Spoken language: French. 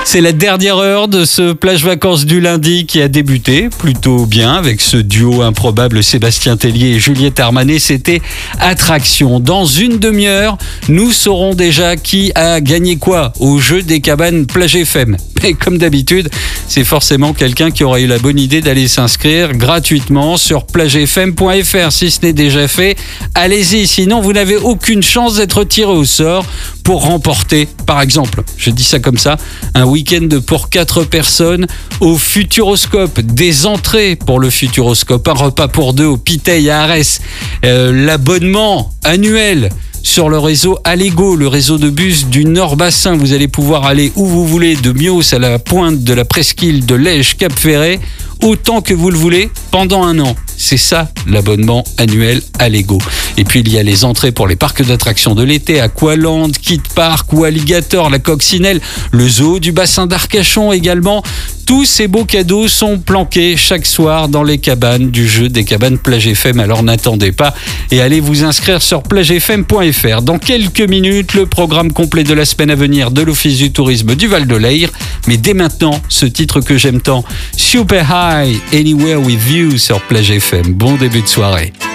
C'est la dernière heure de ce plage vacances du lundi qui a débuté plutôt bien avec ce duo improbable Sébastien Tellier et Juliette Armanet. C'était Attraction. Dans une demi-heure, nous saurons déjà qui a gagné quoi au jeu des cabanes Plage FM. Mais comme d'habitude, c'est forcément quelqu'un qui aura eu la bonne idée d'aller s'inscrire gratuitement sur plagefm.fr. Si ce n'est déjà fait, allez-y. Sinon, vous n'avez aucune chance d'être tiré au sort pour remporter, par exemple, je dis ça comme ça, un week-end pour 4 personnes au Futuroscope, des entrées pour le Futuroscope, un repas pour 2 au Piteil à Arès, l'abonnement annuel sur le réseau Allego, le réseau de bus du Nord-Bassin. Vous allez pouvoir aller où vous voulez, de Mios à la pointe de la presqu'île de Lège, Cap-Ferret, autant que vous le voulez, pendant un an. C'est ça, l'abonnement annuel Allego. Et puis, il y a les entrées pour les parcs d'attractions de l'été, Aqualand, Kid Park ou Alligator, la Coccinelle, le zoo du bassin d'Arcachon également. Tous ces beaux cadeaux sont planqués chaque soir dans les cabanes du jeu des cabanes Plage FM. Alors n'attendez pas et allez vous inscrire sur plagefm.fr. Dans quelques minutes, le programme complet de la semaine à venir de l'Office du tourisme du Val de Leyre. Mais dès maintenant, ce titre que j'aime tant, Super High, Anywhere With You sur Plage FM. Bon début de soirée.